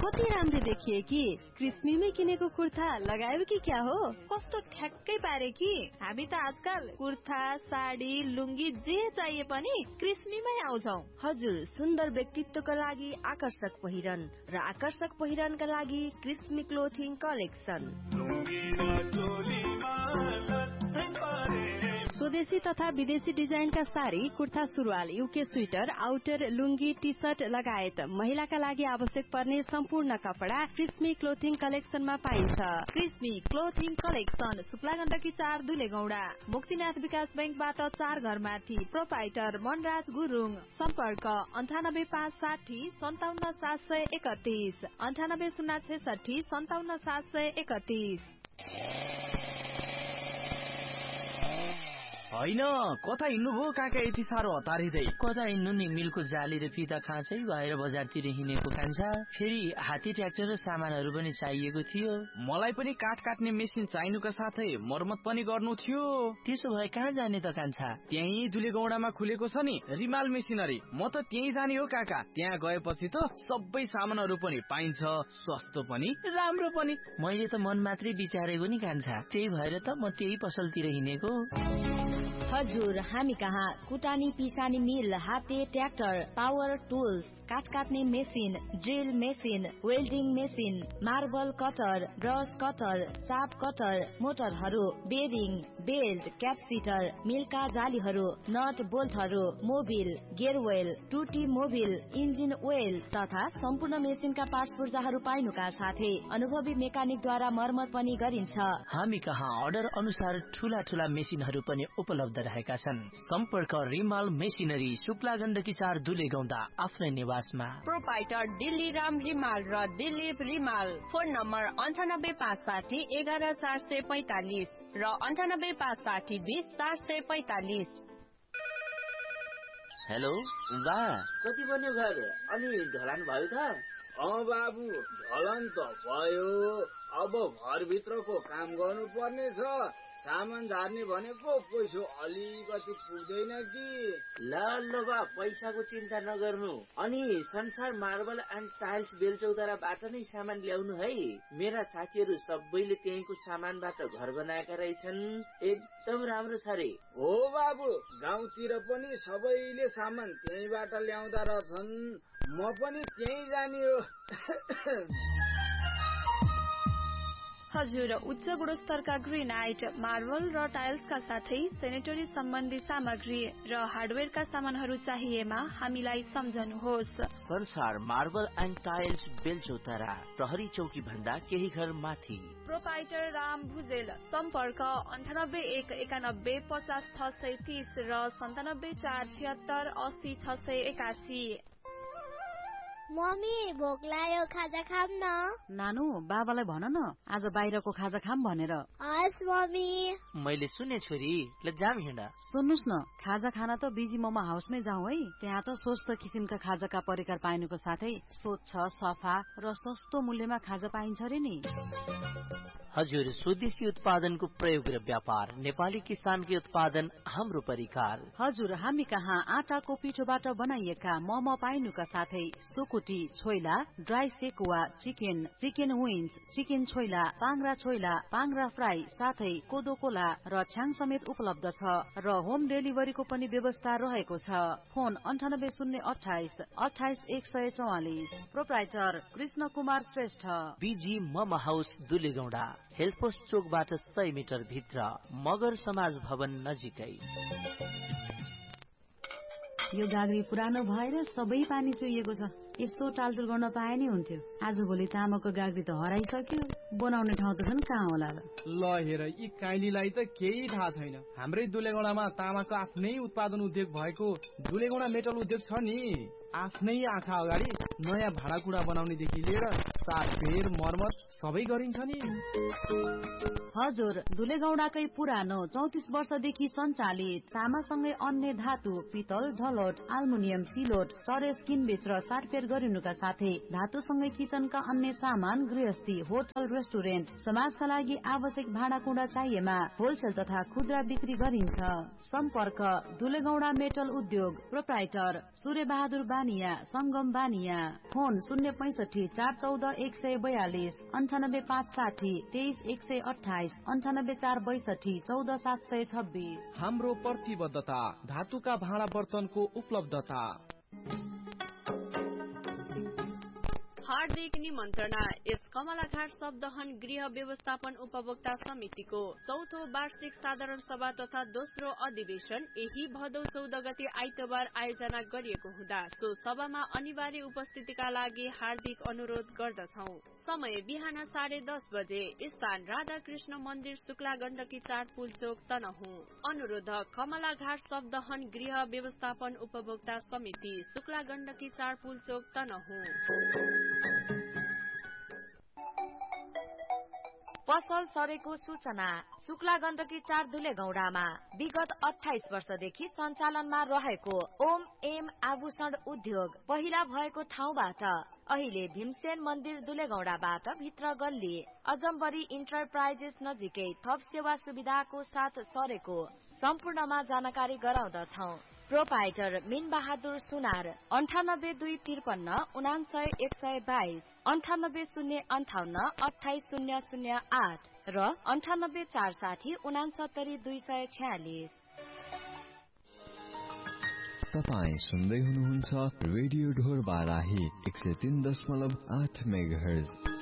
कति राम्रो देखिए कि क्रिस्मीमै किनेको कुर्ता लगायो कि क्या हो? कस्तो ठ्याक्कै पारे कि हामी त आजकल कुर्ता साडी लुङ्गी जे चाहिए पनि क्रिस्मीमै आउँछौ। हजुर, सुन्दर व्यक्तित्वका लागि आकर्षक पहिरन र आकर्षक पहिरनका लागि क्रिस्मी क्लोथिङ कलेक्सन। स्वदेशी तथा विदेशी डिजाइनका साडी, कुर्ता सुरुवाल, युके स्वेटर, आउटर, लुङ्गी, टी शर्ट लगायत महिलाका लागि आवश्यक पर्ने सम्पूर्ण कपडा क्रिस्मी क्लोथिङ कलेक्सनमा पाइन्छ। क्रिस्मी क्लोथिङ कलेक्सन सुक्ला गण्डकी 4 दुलेगौडा, मुक्तिनाथ विकास बैंकबाट 4 घर माथि। प्रोपाइटर मनराज गुरुङ। सम्पर्क 98560 57731 98066 57731। होइन, कता हिँड्नु भो काका यति साह्रो हतारिँदै? कता हिँड्नु नि, मिलको जाली र फिता खाँचै भएर बजारतिर हिँडेको कान्छा। फेरि हात्ती ट्र्याक्टर र सामानहरू पनि चाहिएको थियो। मलाई पनि काठ काट्ने मेसिन चाहिनुका साथै मर्मत पनि गर्नु थियो। त्यसो भए कहाँ जाने त कान्छा? त्यही दुलेगौडामा खुलेको छ नि रिमाल मेसिनरी, म त त्यही जाने हो काका। त्यहाँ गएपछि त सबै सामानहरू पनि पाइन्छ, सस्तो पनि राम्रो पनि। मैले त मन मात्रै विचारेको नि कान्छा, त्यही भएर त म त्यही पसलतिर हिँडेको। हजुर, हामी कहाँ कुटानी पिसानी मिल, हाते ट्र्याक्टर, पावर टुल्स, काठ काट्ने machine, drill machine, welding machine, marble cutter, brush cutter, चाप cutter, मोटरहरू, bearing, belt, क्यापसिटर, मिलका जालीहरू, not बोल्टहरू, Mobil, गेयरवेल, टुटी मोबिल, इन्जिन ओइल तथा सम्पूर्ण मेसिनका पार्ट्स पूर्जाहरू पाइनुका साथै अनुभवी मेकानिकद्वारा मर्मत पनि गरिन्छ। हामी कहाँ अर्डर अनुसार ठूला ठूला मेसिनहरू पनि उपलब्ध रहेका छन्। सम्पर्क रिमाल मेसिनरी, शुक्ला गण्डकी 4 दुलेगौडा, आफ्नै निवासमा। प्रोपाइटर दिल्ली राम रिमाल र दिलीप रिमाल। फोन नम्बर 98560 11445 र 98560 20445। हेलो बा, कति बन्यो घर? अनि ढलान भयो त? बाबु, ढलान त भयो, अब घरभित्रको काम गर्नु पर्ने छ। सामान झार्ने भनेको पैसा अलिकति पुग्दैन कि। ल बा, पैसाको चिन्ता नगर्नु। अनि संसार मार्बल एन्ड टाइल्स बेलचौताराबाट नै सामान ल्याउनु है। मेरा साथीहरू सबैले त्यहीँको सामानबाट घर बनाएका रहेछन्, एकदम राम्रो छ रे। हो बाबु, गाउँतिर पनि सबैले सामान त्यहीँबाट ल्याउँदा रहेछन्, म पनि त्यहीँ जाने हो। हजुर, उच्च गुणस्तरका ग्रेनाइट, मार्बल र टाइल्सका साथै सेनेटरी सम्बन्धी सामग्री र हार्डवेयरका सामानहरू चाहिएमा हामीलाई सम्झनुहोस्। संसार मार्बल एन्ड टाइल्स बेलचौतारा, प्रहरी चौकी भन्दा केही घर माथि। प्रोपाइटर राम भुजेल। सम्पर्क 98 191 50 630 र 97 476 80 681। मम्मी, भोक लाग्यो, खाजा खाम न। नानु, बाबालाई भन न आज बाहिरको खाजा खाम भनेर। हस् मम्मी। मैले सुने छोरी, ल जाम हिँड। सुन्नुस् न, खाजा खाना त बिजी मोमो हाउसमै जाउँ है। त्यहाँ त स्वस्थ किसिमका खाजाका परिकार पाइनुको साथै स्वच्छ, सफा र सस्तो मूल्यमा खाजा पाइन्छ रे नि। हजुर, स्वदेशी उत्पादनको प्रयोग र व्यापार, नेपाली किसानकी उत्पादन, हाम्रो परिकार। हजुर, हामी कहाँ आटाको पिठोबाट बनाइएका मोमो पाइनुका साथै सुकुटी, choila, dry sekuwa, chicken, chicken wings, chicken choila, पाङ्रा choila, पाङ्रा fry, साथै कोदो कोला र छ्याङ समेत उपलब्ध छ र होम डेलिभरीको पनि व्यवस्था रहेको छ। फोन 9808 28 144। प्रोप्राइटर कृष्ण कुमार श्रेष्ठ, बीजी मोमो हाउस दुलेगौडा, हेल्पोस्ट चोकबाट 100 मिटर भित्र, मगर समाज भवन नजिकै। यो गाग्री पुरानो भएर सबै पानी चुहिएको छ। यसो टालटुल गर्न पाए नि हुन्थ्यो। आजभोलि तामाको गाग्री त हराइसक्यो, बनाउने ठाउँ त झन् कहाँ होला र। ल हेर, यी काइलीलाई त केही थाहा छैन। हाम्रै दुलेगौडामा तामाको आफ्नै उत्पादन उद्योग भएको दुलेगौडा मेटल उद्योग छ नि। आफ्नै आँखा अगाडि नयाँ भाँडाकुँडा बनाउनेदेखि लिएर सातफेर मर्मत सबै गरिन्छ नि। हजुर, दुलेगौडाकै पुरानो 34 वर्षदेखि सञ्चालित तामासँगै अन्य धातु, पितल, ढलोट, आल्मुनियम, सिलोट, चरेस किनबेच र साटफेर गरिनुका साथै धातुसँगै किचनका अन्य सामान, गृहस्थी, होटल, रेस्टुरेन्ट, समाजका लागि आवश्यक भाँडाकुँडा चाहिएमा होलसेल तथा खुद्रा बिक्री गरिन्छ। सम्पर्क दुलेगौडा मेटल उद्योग, प्रोप्राइटर सूर्य बहादुर बानिया संगम बानिया। फोन 065 414 142 98 560 23 128 98 462 14 726। हाम्रो प्रतिबद्धता धातुका भाँडा बर्तनको उपलब्धता। हार्दिक निमन्त्रणा यस कमलाघाट शब्दहन गृह व्यवस्थापन उपभोक्ता समितिको चौथो वार्षिक साधारण सभा तथा दोस्रो अधिवेशन यही भदौ 14 गते आइतबार आयोजना गरिएको हुँदा सो सभामा अनिवार्य उपस्थितिका लागि हार्दिक अनुरोध गर्दछौ। समय बिहान 10:30 बजे। स्थान राधाकृष्ण मन्दिर शुक्ला गण्डकी 4 पुलचोक तनहुँ। अनुरोधक कमलाघाट शब्दहन गृह व्यवस्थापन उपभोक्ता समिति शुक्ला गण्डकी 4 पुलचोक तनहुँ। पसल सरेको सूचना। शुक्ला गण्डकी 4 धुलेगौडामा विगत 28 वर्षदेखि सञ्चालनमा रहेको ओम एम आभूषण उद्योग पहिला भएको ठाउँबाट अहिले भीमसेन मन्दिर दुलेगौडाबाट भित्र गल्ली अजम्बरी इन्टरप्राइजेस नजिकै थप सेवा सुविधाको साथ सरेको सम्पूर्णमा जानकारी गराउँदछौ। प्रोपाइटर मिन बहादुर सुनार 9825 59 122 98 058 28008 र 98 460 69 246। तपाई सुन्दै हुनुहुन्छ रेडियो ढोर बाराही 103.8 मेगाहर्ज।